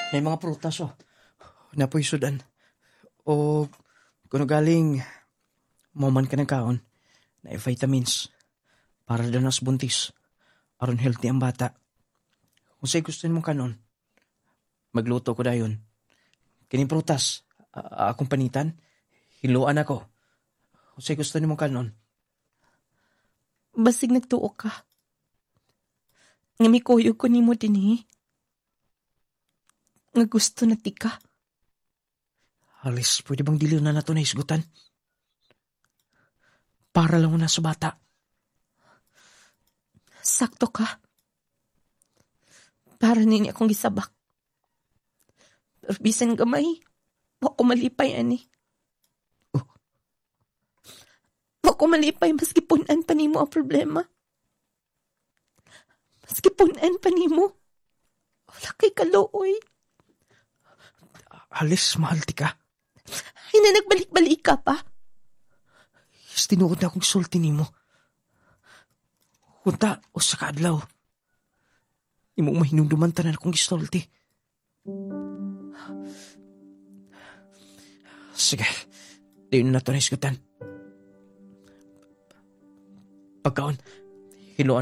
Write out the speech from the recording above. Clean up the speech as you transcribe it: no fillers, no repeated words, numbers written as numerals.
May mga prutas napoy sudan. O kuno galing mauman ka ng kaon na vitamins para daw nas buntis. Aron healthy ang bata. Kung sa'yo gusto mo kanon, magluto ko dayon. Kining prutas, akong panitan, hiluan ako. Kung sa'yo gusto mo kanon. Basig nagtuo ka. Nga may kuyog ko ni mo din Nga gusto na tika. Alis, pwede bang diliw na nato na isgutan? Para lang na sa bata. Sakto ka. Para nini akong gisabak. Pero bisan gamay, wako malipay Oh. Wako malipay maski punan pa nimo ang problema. Maski punan pa nimo. Wala kay kaluoy. Alis, mahal ti ka. Ay na nagbalik-balik ka pa. Tinuod na akong sulti nimo. Kunta o sa kaadlaw. Imong mahinumduman tanan akong gisulti. Sige, dayon na ito na isgutan. Pagkaon,